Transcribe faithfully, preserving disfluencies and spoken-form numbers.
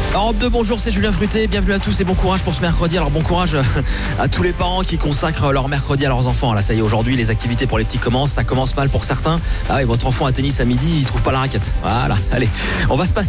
Europe deux, bonjour, c'est Julien Fruté, bienvenue à tous et bon courage pour ce mercredi. Alors bon courage à tous les parents qui consacrent leur mercredi à leurs enfants. Là ça y est, aujourd'hui les activités pour les petits commencent, ça commence mal pour certains. Ah oui, votre enfant à tennis à midi, il trouve pas la raquette. Voilà, allez, on va se passer